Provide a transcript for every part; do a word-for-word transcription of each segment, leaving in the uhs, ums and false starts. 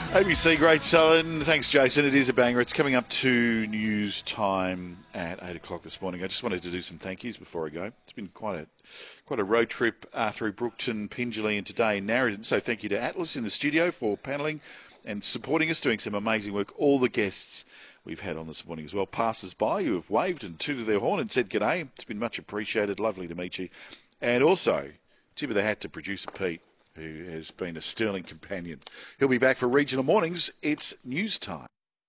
A B C, great Southern. Thanks, Jason. It is a banger. It's coming up to news time at eight o'clock this morning. I just wanted to do some thank yous before I go. It's been quite a quite a road trip uh, through Brookton, Pingelly and today Narrabeen. So thank you to Atlas in the studio for panelling and supporting us, doing some amazing work. All the guests we've had on this morning as well. Passers-by who have waved and tooted their horn and said g'day. It's been much appreciated. Lovely to meet you. And also, tip of the hat to producer Pete, who has been a sterling companion. He'll be back for Regional Mornings. It's news time.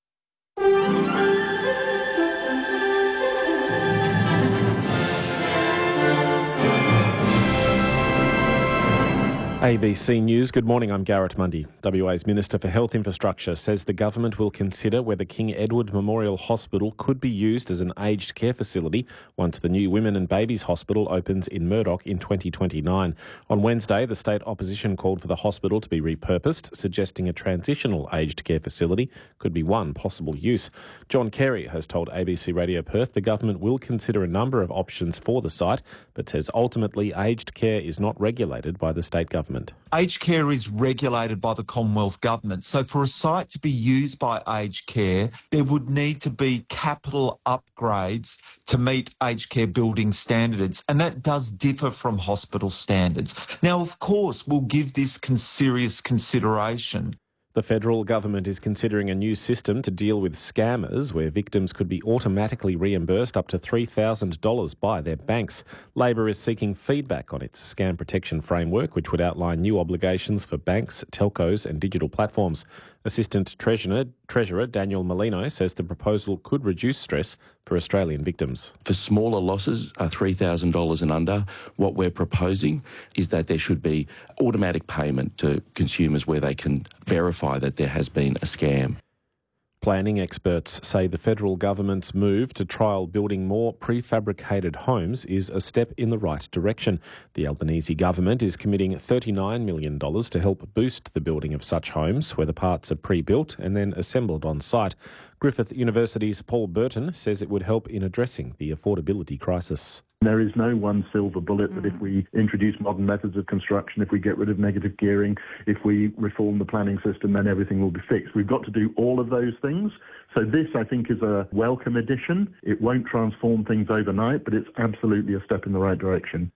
A B C News, good morning, I'm Garrett Mundy. W A's Minister for Health Infrastructure says the government will consider whether King Edward Memorial Hospital could be used as an aged care facility once the new Women and Babies Hospital opens in Murdoch in twenty twenty-nine. On Wednesday, the state opposition called for the hospital to be repurposed, suggesting a transitional aged care facility could be one possible use. John Kerry has told A B C Radio Perth the government will consider a number of options for the site, but says ultimately aged care is not regulated by the state government. Aged care is regulated by the Commonwealth Government. So for a site to be used by aged care, there would need to be capital upgrades to meet aged care building standards. And that does differ from hospital standards. Now, of course, we'll give this con- serious consideration. The federal government is considering a new system to deal with scammers where victims could be automatically reimbursed up to three thousand dollars by their banks. Labor is seeking feedback on its scam protection framework, which would outline new obligations for banks, telcos and digital platforms. Assistant Treasurer, Treasurer Daniel Molino says the proposal could reduce stress for Australian victims. For smaller losses, uh, three thousand dollars and under, what we're proposing is that there should be automatic payment to consumers where they can verify that there has been a scam. Planning experts say the federal government's move to trial building more prefabricated homes is a step in the right direction. The Albanese government is committing thirty-nine million dollars to help boost the building of such homes where the parts are pre-built and then assembled on site. Griffith University's Paul Burton says it would help in addressing the affordability crisis. There is no one silver bullet that if we introduce modern methods of construction, if we get rid of negative gearing, if we reform the planning system, then everything will be fixed. We've got to do all of those things. So this, I think, is a welcome addition. It won't transform things overnight, but it's absolutely a step in the right direction.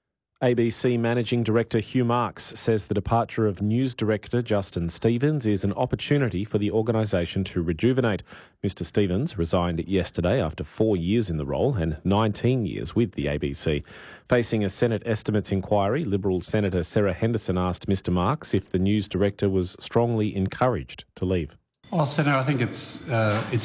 A B C Managing Director Hugh Marks says the departure of News Director Justin Stevens is an opportunity for the organisation to rejuvenate. Mister Stevens resigned yesterday after four years in the role and nineteen years with the A B C. Facing a Senate estimates inquiry, Liberal Senator Sarah Henderson asked Mister Marks if the News Director was strongly encouraged to leave. Well, Senator, I think it's uh, it's